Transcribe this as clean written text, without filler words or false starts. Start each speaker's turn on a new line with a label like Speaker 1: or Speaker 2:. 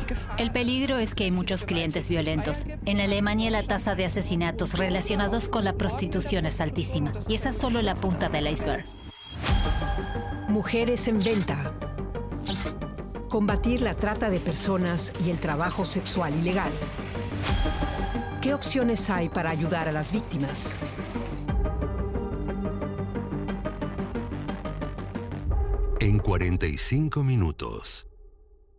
Speaker 1: El peligro es que hay muchos clientes violentos. En Alemania la tasa de asesinatos relacionados con la prostitución es altísima. Y esa es solo la punta del iceberg.
Speaker 2: Mujeres en venta. Combatir la trata de personas y el trabajo sexual ilegal. ¿Qué opciones hay para ayudar a las víctimas?
Speaker 3: En 45 minutos.